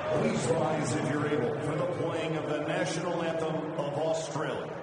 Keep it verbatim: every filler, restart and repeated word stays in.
Please rise if you're able for the playing of the national anthem of Australia.